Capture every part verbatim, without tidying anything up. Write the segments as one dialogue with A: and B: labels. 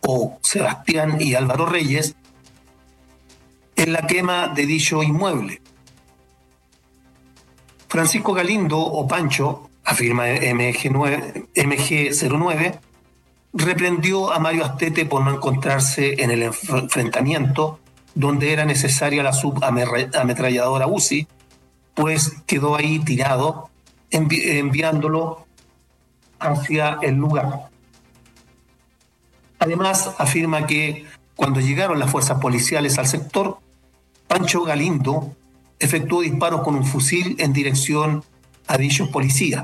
A: o Sebastián y Álvaro Reyes, en la quema de dicho inmueble. Francisco Galindo o Pancho, afirma M G cero nueve, reprendió a Mario Astete por no encontrarse en el enfrentamiento donde era necesaria la subametralladora U C I, pues quedó ahí tirado, envi- enviándolo hacia el lugar. Además, afirma que cuando llegaron las fuerzas policiales al sector, Pancho Galindo efectuó disparos con un fusil en dirección a dichos policías.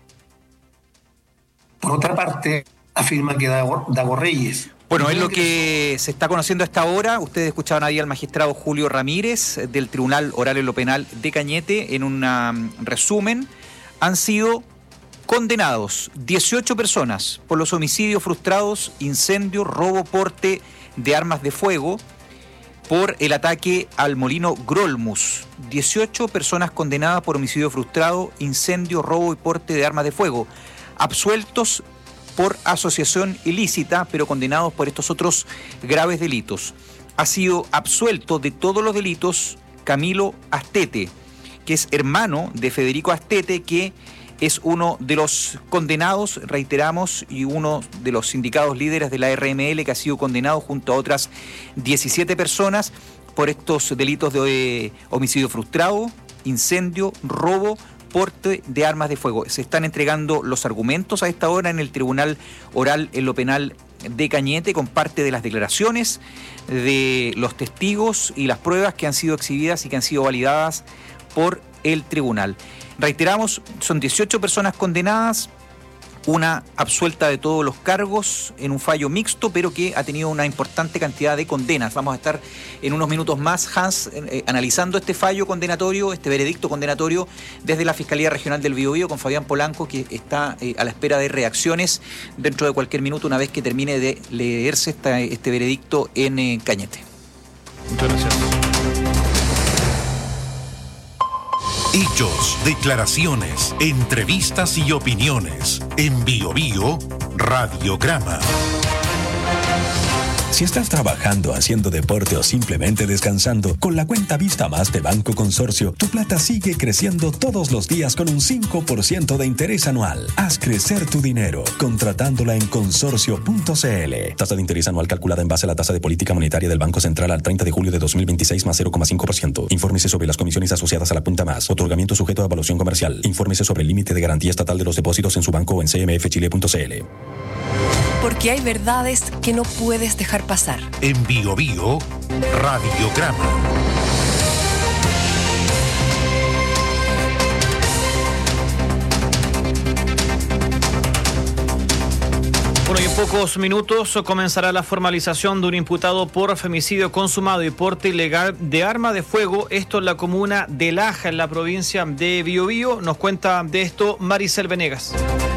A: Por otra parte, afirma que Dago, Dago Reyes...
B: Bueno, es lo que se está conociendo hasta ahora. Ustedes escuchaban ahí al magistrado Julio Ramírez del Tribunal Oral en lo Penal de Cañete. En un um, resumen, han sido condenados dieciocho personas por los homicidios frustrados, incendio, robo, porte de armas de fuego, por el ataque al molino Grolmus. dieciocho personas condenadas por homicidio frustrado, incendio, robo y porte de armas de fuego. Absueltos por asociación ilícita, pero condenados por estos otros graves delitos. Ha sido absuelto de todos los delitos Camilo Astete, que es hermano de Federico Astete, que es uno de los condenados, reiteramos, y uno de los sindicados líderes de la R M L, que ha sido condenado junto a otras diecisiete personas por estos delitos de homicidio frustrado, incendio, robo, porte de armas de fuego. Se están entregando los argumentos a esta hora en el Tribunal Oral en lo Penal de Cañete, con parte de las declaraciones de los testigos y las pruebas que han sido exhibidas y que han sido validadas por el tribunal. Reiteramos, son dieciocho personas condenadas, una absuelta de todos los cargos en un fallo mixto, pero que ha tenido una importante cantidad de condenas. Vamos a estar en unos minutos más, Hans, eh, analizando este fallo condenatorio, este veredicto condenatorio desde la Fiscalía Regional del Biobío con Fabián Polanco, que está eh, a la espera de reacciones dentro de cualquier minuto, una vez que termine de leerse esta, este veredicto en eh, Cañete.
C: Muchas gracias.
D: Hechos, declaraciones, entrevistas y opiniones. En Biobío, Radiograma.
E: Si estás trabajando, haciendo deporte o simplemente descansando, con la cuenta Vista Más de Banco Consorcio, tu plata sigue creciendo todos los días con un cinco por ciento de interés anual. Haz crecer tu dinero contratándola en consorcio punto c l. Tasa de interés anual calculada en base a la tasa de política monetaria del Banco Central al treinta de julio de dos mil veintiséis más cero coma cinco por ciento. Infórmese sobre las comisiones asociadas a la cuenta Más. Otorgamiento sujeto a evaluación comercial. Infórmese sobre el límite de garantía estatal de los depósitos en su banco o en c m f chile punto c l.
F: Porque hay verdades que no puedes dejar pasar.
D: En Biobío, Radiograma.
C: Bueno, y en pocos minutos comenzará la formalización de un imputado por femicidio consumado y porte ilegal de arma de fuego. Esto en la comuna de Laja, en la provincia de Biobío. Nos cuenta de esto Maricel Venegas.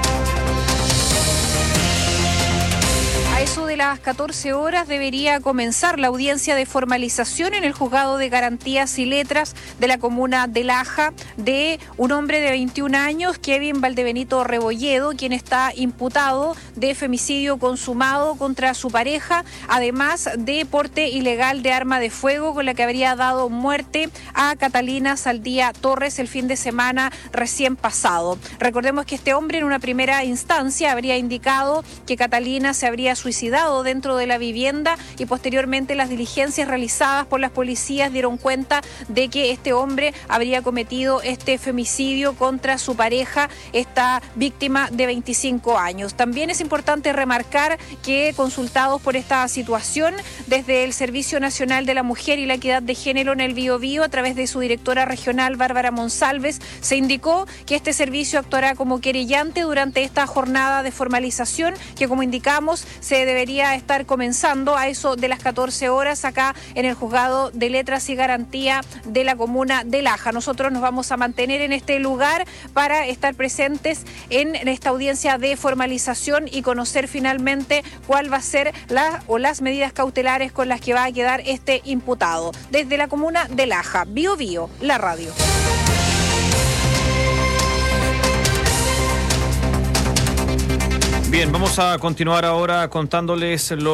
G: Eso de las catorce horas debería comenzar la audiencia de formalización en el Juzgado de Garantías y Letras de la comuna de Laja de un hombre de veintiún años, Kevin Valdebenito Rebolledo, quien está imputado de femicidio consumado contra su pareja, además de porte ilegal de arma de fuego con la que habría dado muerte a Catalina Saldía Torres el fin de semana recién pasado. Recordemos que este hombre en una primera instancia habría indicado que Catalina se habría suicidado dentro de la vivienda y posteriormente las diligencias realizadas por las policías dieron cuenta de que este hombre habría cometido este femicidio contra su pareja, esta víctima de veinticinco años. También es importante remarcar que, consultados por esta situación, desde el Servicio Nacional de la Mujer y la Equidad de Género en el Biobío, a través de su directora regional Bárbara Monsalves, se indicó que este servicio actuará como querellante durante esta jornada de formalización que, como indicamos, se debería estar comenzando a eso de las catorce horas acá en el Juzgado de Letras y Garantía de la comuna de Laja. Nosotros nos vamos a mantener en este lugar para estar presentes en esta audiencia de formalización y conocer finalmente cuál va a ser la o las medidas cautelares con las que va a quedar este imputado. Desde la comuna de Laja, Biobío, la radio.
C: Bien, vamos a continuar ahora contándoles lo